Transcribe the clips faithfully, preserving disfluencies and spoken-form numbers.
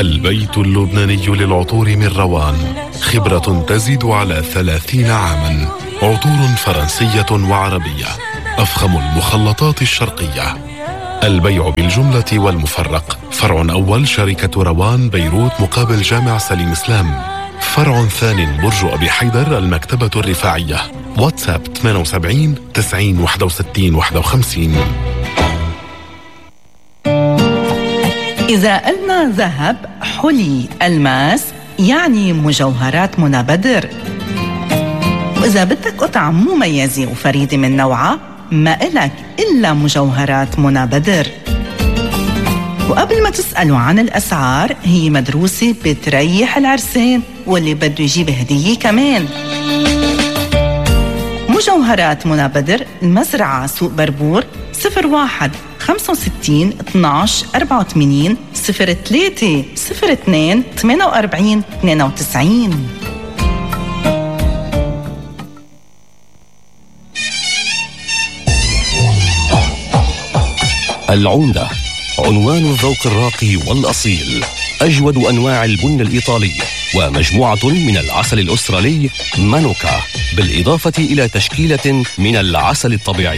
البيت اللبناني للعطور من روان، خبرة تزيد على ثلاثين عاماً. عطور فرنسية وعربية، أفخم المخلطات الشرقية. البيع بالجملة والمفرق. فرع أول شركة روان بيروت مقابل جامع سليم إسلام. فرع ثاني برج أبي حيدر المكتبة الرفاعية. واتساب ثمانية سبعة تسعين واحد وستين واحد وخمسين. إذا قلنا ذهب، حلي، ألماس، يعني مجوهرات منى بدر. وإذا بدك قطعة مميزة وفريدة من نوعها، ما إلك إلا مجوهرات منى بدر. وقبل ما تسألوا عن الأسعار، هي مدروسة بتريح العرسان واللي بده يجيب هدية كمان. مجوهرات منى بدر، المزرعة سوق بربور. صفر واحد خمسة وستين اثناعش أربعة وثمانين صفر ثلاثة صفر اثنين ثمانية وأربعين اثنين وتسعين. العمدة، عنوان الذوق الراقي والأصيل. أجود أنواع البن الإيطالي ومجموعة من العسل الأسترالي مانوكا، بالإضافة إلى تشكيلة من العسل الطبيعي.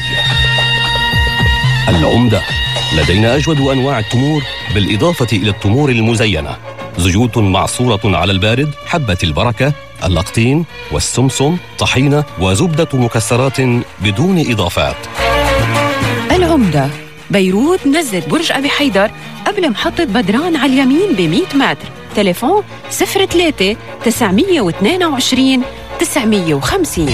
العمدة، لدينا أجود أنواع التمور بالإضافة إلى التمور المزينة. زيوت معصورة على البارد، حبة البركة، اللقطين والسمسم، طحينة وزبدة مكسرات بدون إضافات. العمدة، بيروت نزلة برج أبي حيدر قبل محطة بدران على اليمين بمئة متر. تليفون صفر ثلاثة تسعمية واثنين وعشرين تسعمية وخمسين.